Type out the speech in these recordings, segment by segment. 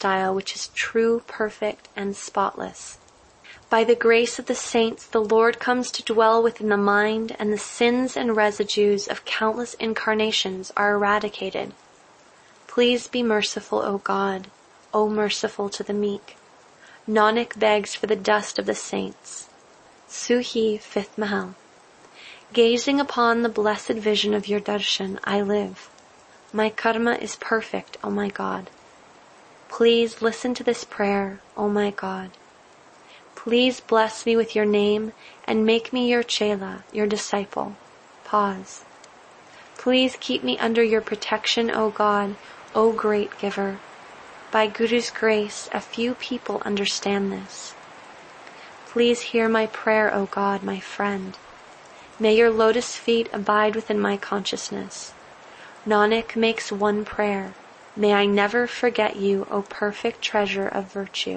lifestyle which is true, perfect, and spotless. By the grace of the saints, the Lord comes to dwell within the mind, and the sins and residues of countless incarnations are eradicated. Please be merciful, O God, O merciful to the meek. Nanak begs for the dust of the saints. Suhi, 5th Mahal. Gazing upon the blessed vision of your darshan, I live. My karma is perfect, O my God. Please listen to this prayer, O my God. Please bless me with your name and make me your chela, your disciple. Pause. Please keep me under your protection, O God, O great giver. By Guru's grace, a few people understand this. Please hear my prayer, O God, my friend. May your lotus feet abide within my consciousness. Nanak makes one prayer. May I never forget you, O perfect treasure of virtue.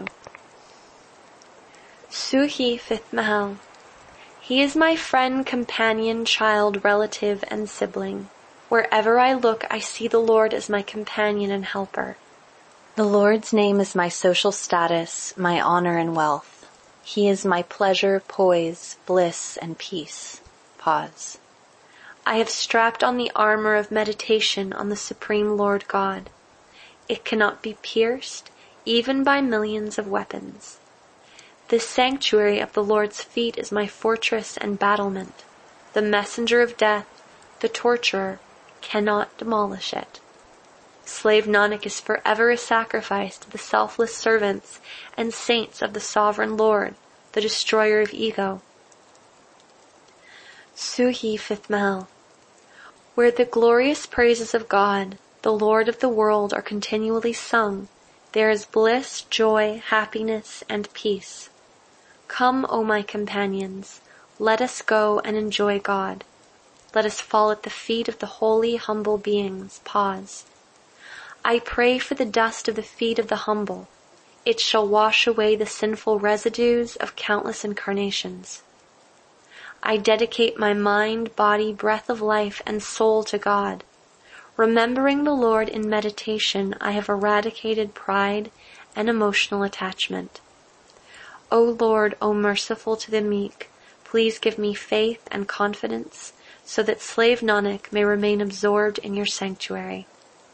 Suhi, 5th Mahal. He is my friend, companion, child, relative, and sibling. Wherever I look, I see the Lord as my companion and helper. The Lord's name is my social status, my honor and wealth. He is my pleasure, poise, bliss, and peace. Pause. I have strapped on the armor of meditation on the Supreme Lord God. It cannot be pierced, even by millions of weapons. This sanctuary of the Lord's feet is my fortress and battlement. The messenger of death, the torturer, cannot demolish it. Slave Nanak is forever a sacrifice to the selfless servants and saints of the Sovereign Lord, the destroyer of ego. Suhi, 5th Mahal. Where the glorious praises of God, the Lord of the world, are continually sung, there is bliss, joy, happiness, and peace. Come, O my companions, let us go and enjoy God. Let us fall at the feet of the holy, humble beings. Pause. I pray for the dust of the feet of the humble. It shall wash away the sinful residues of countless incarnations. I dedicate my mind, body, breath of life, and soul to God. Remembering the Lord in meditation, I have eradicated pride and emotional attachment. O Lord, O merciful to the meek, please give me faith and confidence so that slave Nanak may remain absorbed in your sanctuary.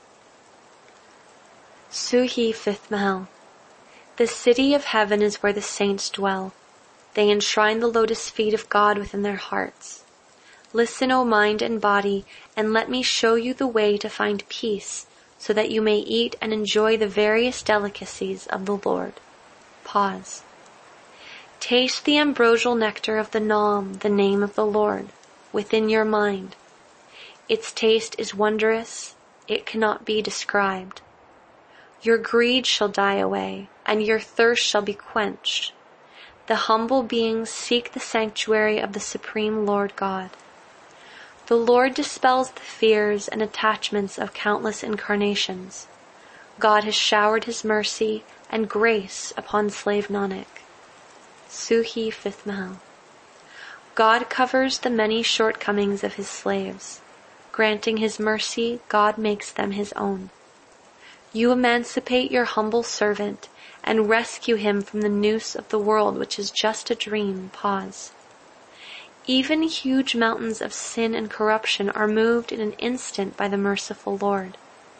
Suhi, 5th Mahal. The city of heaven is where the saints dwell. They enshrine the lotus feet of God within their hearts. Listen, O mind and body, and let me show you the way to find peace, so that you may eat and enjoy the various delicacies of the Lord. Pause. Taste the ambrosial nectar of the Nam, the name of the Lord, within your mind. Its taste is wondrous, it cannot be described. Your greed shall die away, and your thirst shall be quenched. The humble beings seek the sanctuary of the Supreme Lord God. The Lord dispels the fears and attachments of countless incarnations. God has showered His mercy and grace upon slave Nanak. Suhi, 5th Mahal. God covers the many shortcomings of His slaves. Granting His mercy, God makes them His own. You emancipate your humble servant and rescue him from the noose of the world, which is just a dream. Pause. Even huge mountains of sin and corruption are moved in an instant by the merciful Lord.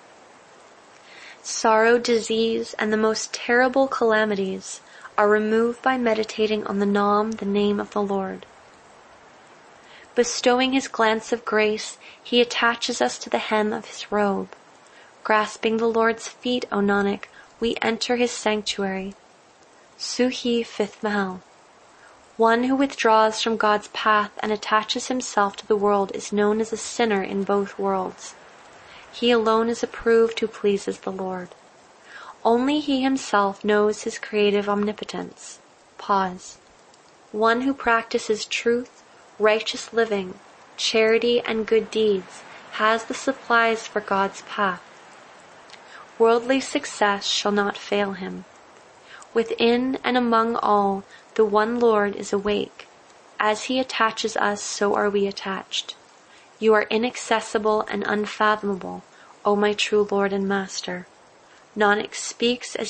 Sorrow, disease, and the most terrible calamities are removed by meditating on the Nam, the name of the Lord. Bestowing His glance of grace, He attaches us to the hem of His robe. Grasping the Lord's feet, O Nanak, we enter His sanctuary. Suhi, 5th Mahal. One who withdraws from God's path and attaches himself to the world is known as a sinner in both worlds. He alone is approved who pleases the Lord. Only He Himself knows His creative omnipotence. Pause. One who practices truth, righteous living, charity, and good deeds has the supplies for God's path. Worldly success shall not fail him. Within and among all, the one Lord is awake. As He attaches us, so are we attached. You are inaccessible and unfathomable, O my true Lord and Master. Nanak speaks as